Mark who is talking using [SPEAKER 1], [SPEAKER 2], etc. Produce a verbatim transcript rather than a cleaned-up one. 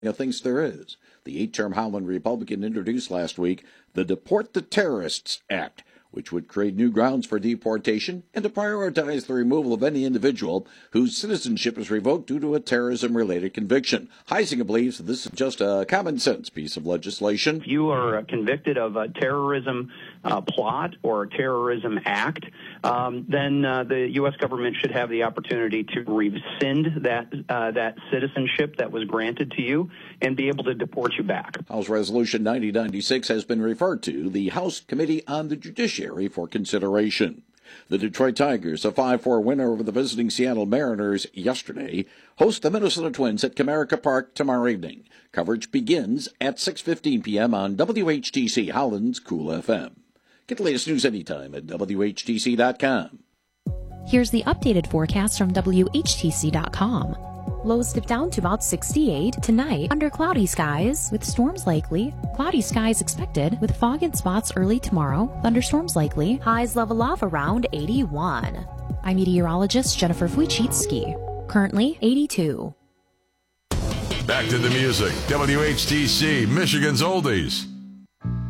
[SPEAKER 1] thinks there is. The eight-term Howland Republican introduced last week the Deport the Terrorists Act, which would create new grounds for deportation and to prioritize the removal of any individual whose citizenship is revoked due to a terrorism-related conviction. Heisinger believes that this is just a common-sense piece of legislation.
[SPEAKER 2] If you are convicted of a terrorism uh, plot or a terrorism act, um, then uh, the U S government should have the opportunity to rescind that uh, that citizenship that was granted to you and be able to deport you back.
[SPEAKER 1] House Resolution ninety ninety-six has been referred to the House Committee on the Judiciary for consideration. The Detroit Tigers, a five four winner over the visiting Seattle Mariners yesterday, host the Minnesota Twins at Comerica Park tomorrow evening. Coverage begins at six fifteen p.m. on W H T C Howland's Cool F M. Get the latest news anytime at W H T C dot com.
[SPEAKER 3] Here's the updated forecast from W H T C dot com. Lows dip down to about sixty-eight tonight under cloudy skies with storms likely. Cloudy skies expected with fog in spots early tomorrow. Thunderstorms likely. Highs level off around eighty-one. I'm meteorologist Jennifer Wojcicki. Currently eighty-two.
[SPEAKER 4] Back to the music. W H T C, Michigan's Oldies.